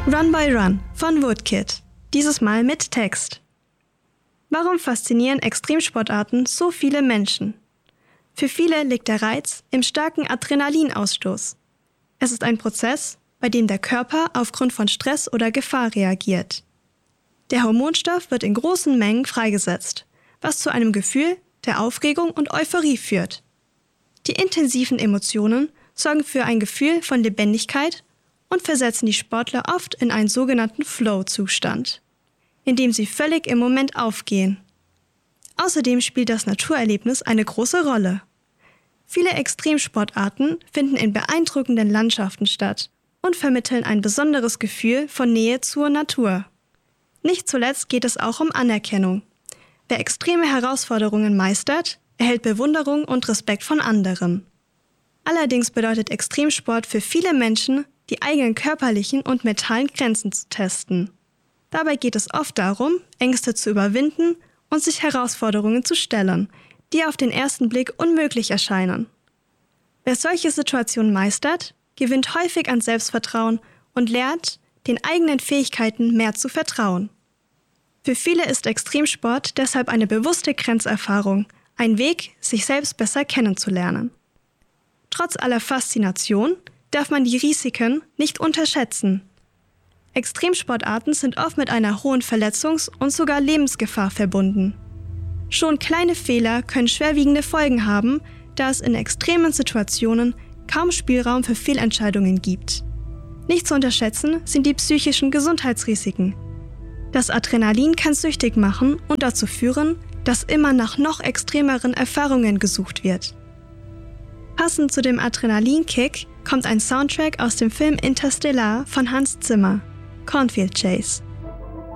Run Boy Run von Woodkid. Dieses Mal mit Text. Warum faszinieren Extremsportarten so viele Menschen? Für viele liegt der Reiz im starken Adrenalinausstoß. Es ist ein Prozess, bei dem der Körper aufgrund von Stress oder Gefahr reagiert. Der Hormonstoff wird in großen Mengen freigesetzt, was zu einem Gefühl der Aufregung und Euphorie führt. Die intensiven Emotionen sorgen für ein Gefühl von Lebendigkeit und versetzen die Sportler oft in einen sogenannten Flow-Zustand, in dem sie völlig im Moment aufgehen. Außerdem spielt das Naturerlebnis eine große Rolle. Viele Extremsportarten finden in beeindruckenden Landschaften statt und vermitteln ein besonderes Gefühl von Nähe zur Natur. Nicht zuletzt geht es auch um Anerkennung. Wer extreme Herausforderungen meistert, erhält Bewunderung und Respekt von anderen. Allerdings bedeutet Extremsport für viele Menschen, die eigenen körperlichen und mentalen Grenzen zu testen. Dabei geht es oft darum, Ängste zu überwinden und sich Herausforderungen zu stellen, die auf den ersten Blick unmöglich erscheinen. Wer solche Situationen meistert, gewinnt häufig an Selbstvertrauen und lernt, den eigenen Fähigkeiten mehr zu vertrauen. Für viele ist Extremsport deshalb eine bewusste Grenzerfahrung, ein Weg, sich selbst besser kennenzulernen. Trotz aller Faszination darf man die Risiken nicht unterschätzen. Extremsportarten sind oft mit einer hohen Verletzungs- und sogar Lebensgefahr verbunden. Schon kleine Fehler können schwerwiegende Folgen haben, da es in extremen Situationen kaum Spielraum für Fehlentscheidungen gibt. Nicht zu unterschätzen sind die psychischen Gesundheitsrisiken. Das Adrenalin kann süchtig machen und dazu führen, dass immer nach noch extremeren Erfahrungen gesucht wird. Passend zu dem Adrenalinkick kommt ein Soundtrack aus dem Film Interstellar von Hans Zimmer, Cornfield Chase.